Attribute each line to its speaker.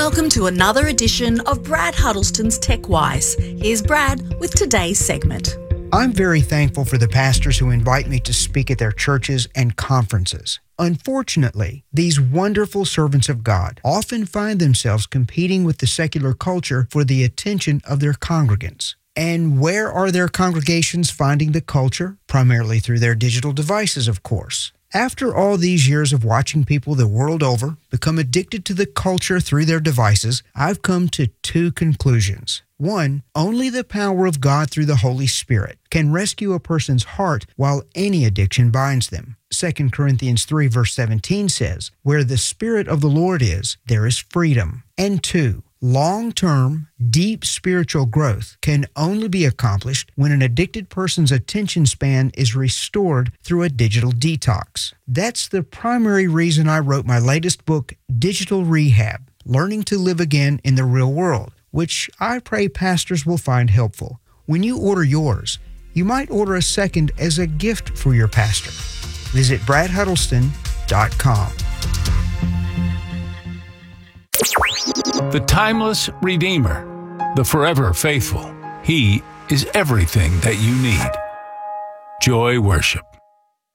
Speaker 1: Welcome to another edition of Brad Huddleston's TechWise. Here's Brad with today's segment.
Speaker 2: I'm very thankful for the pastors who invite me to speak at their churches and conferences. Unfortunately, these wonderful servants of God often find themselves competing with the secular culture for the attention of their congregants. And where are their congregations finding the culture? Primarily through their digital devices, of course. After all these years of watching people the world over become addicted to the culture through their devices, I've come to two conclusions. One, only the power of God through the Holy Spirit can rescue a person's heart while any addiction binds them. 2 Corinthians 3 verse 17 says, "Where the Spirit of the Lord is, there is freedom." And two, long-term, deep spiritual growth can only be accomplished when an addicted person's attention span is restored through a digital detox. That's the primary reason I wrote my latest book, Digital Rehab, Learning to Live Again in the Real World, which I pray pastors will find helpful. When you order yours, you might order a second as a gift for your pastor. Visit bradhuddleston.com.
Speaker 3: The timeless Redeemer, the forever faithful. He is everything that you need. Joy Worship.